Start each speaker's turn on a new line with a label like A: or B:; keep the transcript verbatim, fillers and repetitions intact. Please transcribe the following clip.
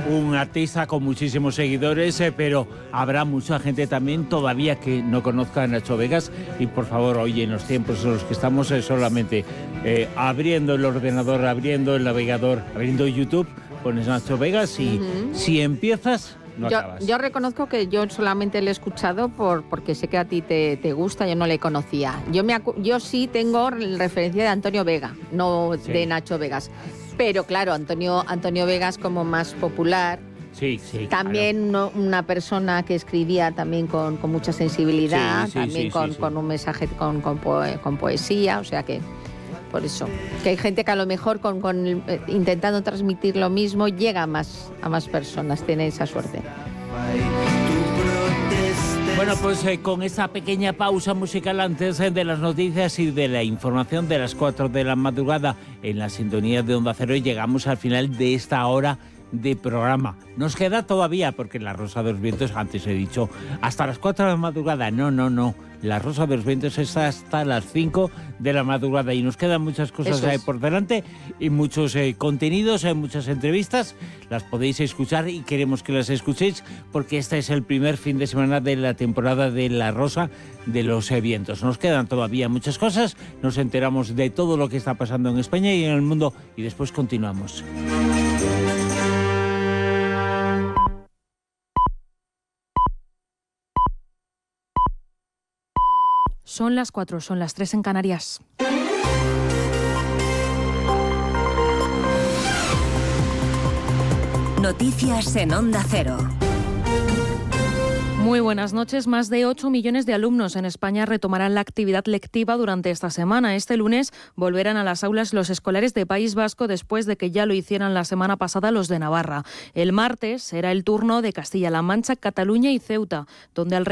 A: un artista con muchísimos seguidores, eh, pero habrá mucha gente también todavía que no conozca a Nacho Vegas. Y por favor, hoy en los tiempos en los que estamos, eh, solamente eh, abriendo el ordenador, abriendo el navegador, abriendo YouTube, pones Nacho Vegas y uh-huh. si empiezas... No
B: yo,
A: acabas.
B: yo reconozco que yo solamente le he escuchado por porque sé que a ti te, te gusta, yo no le conocía. Yo me acu- yo sí tengo referencia de Antonio Vega, no sí. de Nacho Vegas. Pero claro, Antonio, Antonio Vegas como más popular.
A: Sí, sí,
B: también
A: claro.
B: no, una persona que escribía también con, con mucha sensibilidad, sí, sí, también
A: sí,
B: con,
A: sí, sí.
B: con un mensaje, con, con, poe, con poesía, o sea que... Por eso, que hay gente que a lo mejor con, con eh, intentando transmitir lo mismo llega más a más personas, tiene esa suerte.
A: Bueno, pues eh, con esa pequeña pausa musical antes eh, de las noticias y de la información de las cuatro de la madrugada en la sintonía de Onda Cero, llegamos al final de esta hora de programa. Nos queda todavía, porque la Rosa de los Vientos, antes he dicho, hasta las cuatro de la madrugada. No, no, no. La Rosa de los Vientos es hasta las cinco de la madrugada y nos quedan muchas cosas es. por delante y muchos eh, contenidos, hay muchas entrevistas. Las podéis escuchar y queremos que las escuchéis porque este es el primer fin de semana de la temporada de La Rosa de los eh, Vientos. Nos quedan todavía muchas cosas, nos enteramos de todo lo que está pasando en España y en el mundo y después continuamos.
C: Son las cuatro, son las tres en Canarias.
D: Noticias en Onda Cero.
C: Muy buenas noches. Más de ocho millones de alumnos en España retomarán la actividad lectiva durante esta semana. Este lunes volverán a las aulas los escolares de País Vasco después de que ya lo hicieran la semana pasada los de Navarra. El martes será el turno de Castilla-La Mancha, Cataluña y Ceuta, donde al